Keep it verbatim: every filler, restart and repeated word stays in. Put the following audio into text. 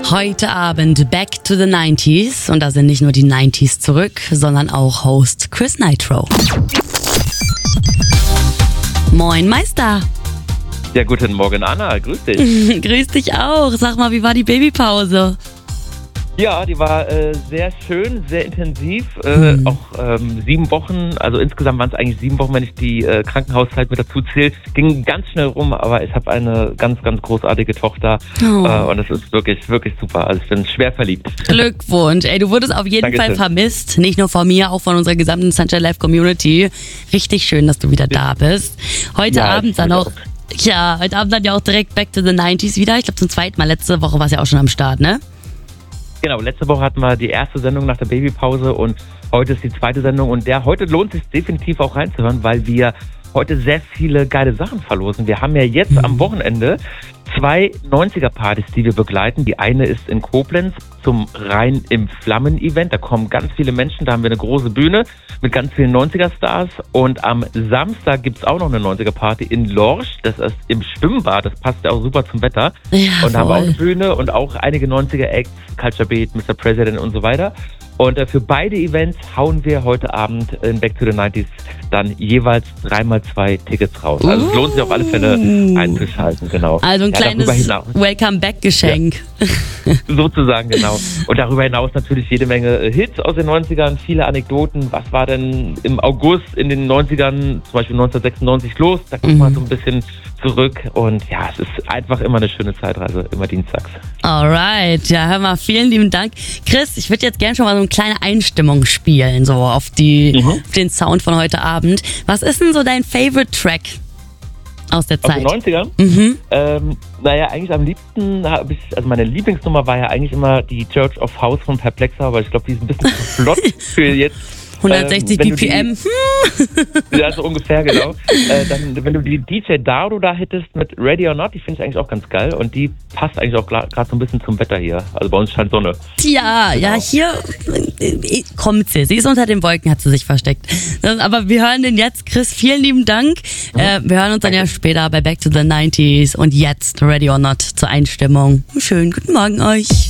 Heute Abend Back to the nineties und da sind nicht nur die nineties zurück, sondern auch Host Chris Nitro. Moin Meister. Ja, guten Morgen Anna, grüß dich. Grüß dich auch. Sag mal, wie war die Babypause? Ja, die war äh, sehr schön, sehr intensiv, äh, hm. auch ähm, sieben Wochen, also insgesamt waren es eigentlich sieben Wochen, wenn ich die äh, Krankenhauszeit mit dazu zähle. Ging ganz schnell rum, aber ich habe eine ganz, ganz großartige Tochter oh. äh, und es ist wirklich, wirklich super. Also ich bin schwer verliebt. Glückwunsch. Ey, du wurdest auf jeden Dankeschön. Fall vermisst, nicht nur von mir, auch von unserer gesamten Sunshine Live Community. Richtig schön, dass du wieder da bist. Heute Ja, Abend dann auch, ja, heute Abend dann ja auch direkt Back to the nineties wieder. Ich glaube zum zweiten Mal, letzte Woche war es ja auch schon am Start, ne? Genau, letzte Woche hatten wir die erste Sendung nach der Babypause und heute ist die zweite Sendung und der heute lohnt sich definitiv auch reinzuhören, weil wir heute sehr viele geile Sachen verlosen. Wir haben ja jetzt mhm. am Wochenende zwei neunziger-Partys, die wir begleiten. Die eine ist in Koblenz zum Rein im Flammen-Event. Da kommen ganz viele Menschen, da haben wir eine große Bühne mit ganz vielen neunziger-Stars. Und am Samstag gibt es auch noch eine neunziger-Party in Lorsch. Das ist im Schwimmbad, das passt ja auch super zum Wetter. Ja, und da haben wir auch voll. eine Bühne und auch einige neunziger-Acts, Culture Beat, Mister President und so weiter. Und äh, für beide Events hauen wir heute Abend in Back to the nineties dann jeweils dreimal zwei Tickets raus. Also es lohnt sich auf alle Fälle einzuschalten, genau. Also ein Ja, kleines Welcome-Back-Geschenk. Ja, sozusagen, genau. Und darüber hinaus natürlich jede Menge Hits aus den neunzigern, viele Anekdoten. Was war denn im August in den neunzigern, zum Beispiel neunzehnhundertsechsundneunzig los? Da kommt Mhm. man so ein bisschen zurück. Und ja, es ist einfach immer eine schöne Zeitreise, immer dienstags. Alright, ja, hör mal, vielen lieben Dank. Chris, ich würde jetzt gerne schon mal so eine kleine Einstimmung spielen, so auf, die, Mhm. auf den Sound von heute Abend. Was ist denn so dein Favorite Track aus der Aus Zeit? den neunzigern? Mhm. Ähm, naja, eigentlich am liebsten habe ich, also meine Lieblingsnummer war ja eigentlich immer die Church of House von Perplexa, weil ich glaube, die ist ein bisschen zu flott für jetzt. hundertsechzig ähm, wenn du B P M. Die, ja, so ungefähr, genau. äh, dann, wenn du die D J Dardo da hättest mit Ready or Not, die finde ich eigentlich auch ganz geil und die passt eigentlich auch gerade so ein bisschen zum Wetter hier. Also bei uns scheint Sonne. Tja, Genau. ja, hier äh, kommt sie. Sie ist unter den Wolken, hat sie sich versteckt. Das, aber wir hören den jetzt. Chris, vielen lieben Dank. Mhm. Äh, wir hören uns dann ja später bei Back to the nineties und jetzt Ready or Not zur Einstimmung. Schönen guten Morgen euch.